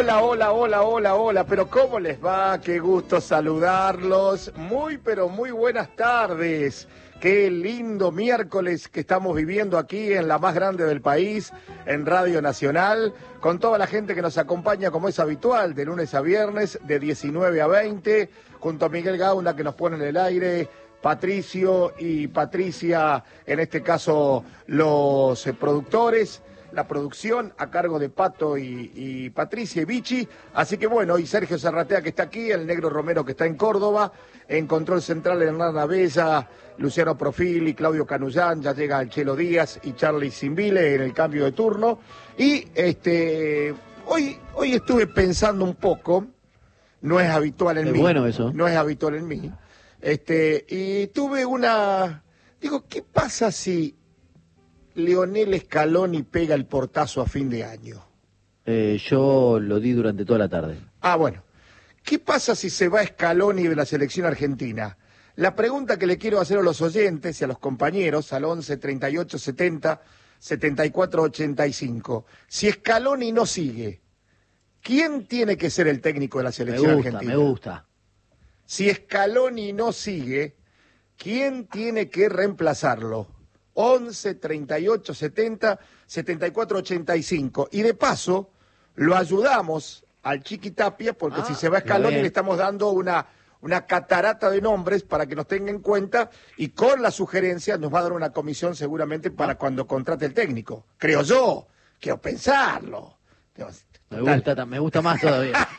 Hola, hola, hola, hola, hola, pero ¿cómo les va? Qué gusto saludarlos. Muy, pero muy buenas tardes. Qué lindo miércoles que estamos viviendo aquí en la más grande del país, en Radio Nacional, con toda la gente que nos acompaña como es habitual, de lunes a viernes, de 19 a 20, junto a Miguel Gauna que nos pone en el aire, Patricio y Patricia, en este caso los productores, la producción a cargo de Pato y Patricia y Vichy. Así que bueno, y Sergio Zarratea que está aquí, el Negro Romero que está en Córdoba, en Control Central Hernán Abella, Luciano Profili, Claudio Canullán, ya llega el Chelo Díaz y Charlie Simbile en el cambio de turno. Y hoy estuve pensando un poco, no es habitual en mí, bueno eso. no es habitual en mí, y tuve digo, ¿qué pasa si Lionel Scaloni pega el portazo a fin de año? Yo lo di durante toda la tarde. Bueno. ¿Qué pasa si se va Scaloni de la selección argentina? La pregunta que le quiero hacer a los oyentes y a los compañeros, al 11 38 70 74 85. Si Scaloni no sigue, ¿quién tiene que ser el técnico de la selección argentina? Me gusta. Si Scaloni no sigue, ¿quién tiene que reemplazarlo? 11 38 70 74 85. Y de paso, lo ayudamos al Chiqui Tapia, porque si se va Scaloni le estamos dando una catarata de nombres para que nos tenga en cuenta, y con la sugerencia nos va a dar una comisión seguramente para cuando contrate el técnico. Creo yo, quiero pensarlo. Me gusta más todavía.